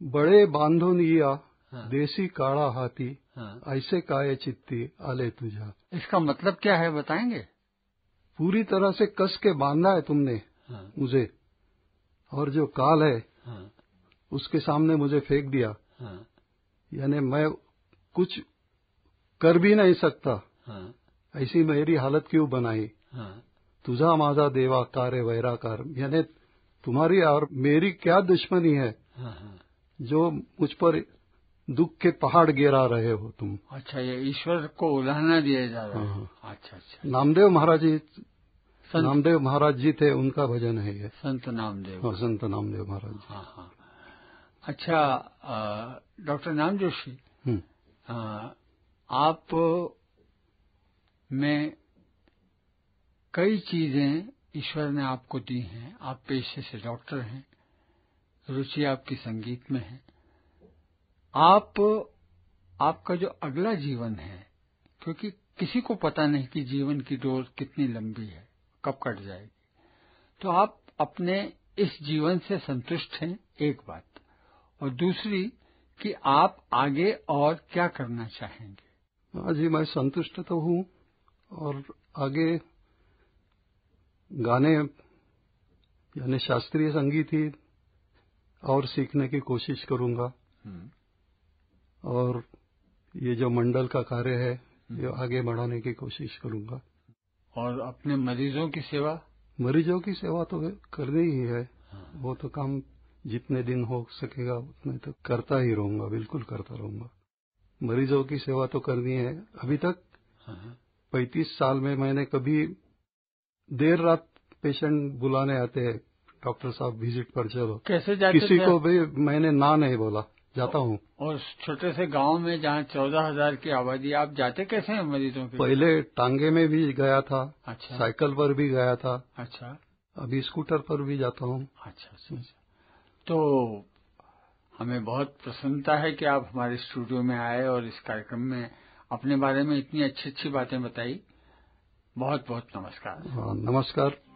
बड़े बांधून या हाँ। देसी काळा हाथी हाँ। ऐसे काय चित्ती आले तुझा। इसका मतलब क्या है बताएंगे? पूरी तरह से कस के बांधा है तुमने हाँ। मुझे, और जो काल है हाँ। उसके सामने मुझे फेंक दिया। हाँ। यानी मैं कुछ कर भी नहीं सकता। हाँ। ऐसी मेरी हालत क्यों बनाई। हाँ। तुझा माझा देवा कार्य वैराकार, यानी तुम्हारी और मेरी क्या दुश्मनी है हाँ। हाँ। जो मुझ पर दुख के पहाड़ गिरा रहे हो तुम। अच्छा, ये ईश्वर को उलाहना दिया जा रहा है। हाँ। अच्छा अच्छा। नामदेव महाराज जी थे, उनका भजन है ये। संत नामदेव। हाँ, संत नामदेव महाराज जी। हाँ हाँ। अच्छा, डॉक्टर नाम जोशी, आप में कई चीजें ईश्वर ने आपको दी हैं। आप पेशे से डॉक्टर हैं, रुचि आपकी संगीत में है। आपका जो अगला जीवन है, क्योंकि किसी को पता नहीं कि जीवन की डोर कितनी लंबी है, कब कट जाएगी, तो आप अपने इस जीवन से संतुष्ट हैं, एक बात, और दूसरी कि आप आगे और क्या करना चाहेंगे? हाँ जी, मैं संतुष्ट तो हूँ और आगे गाने यानी शास्त्रीय संगीत ही और सीखने की कोशिश करूंगा। और ये जो मंडल का कार्य है ये आगे बढ़ाने की कोशिश करूंगा। और अपने मरीजों की सेवा? मरीजों की सेवा तो करनी ही है। वो तो काम जितने दिन हो सकेगा उतने तो करता ही रहूंगा, बिल्कुल करता रहूंगा। मरीजों की सेवा तो करनी है। अभी तक 35 साल में मैंने कभी देर रात पेशेंट बुलाने आते हैं, डॉक्टर साहब विजिट पर चलो, कैसे जाते किसी थे? को भी मैंने ना नहीं बोला, जाता हूँ। और छोटे से गांव में जहाँ 14,000 की आबादी, आप जाते कैसे हैं मरीजों के? पहले टांगे में भी गया था। अच्छा। साइकिल पर भी गया था। अच्छा। अभी स्कूटर पर भी जाता हूँ। अच्छा अच्छा अच्छा। तो हमें बहुत प्रसन्नता है कि आप हमारे स्टूडियो में आए और इस कार्यक्रम में अपने बारे में इतनी अच्छी अच्छी बातें बताई। बहुत बहुत नमस्कार। हाँ, नमस्कार।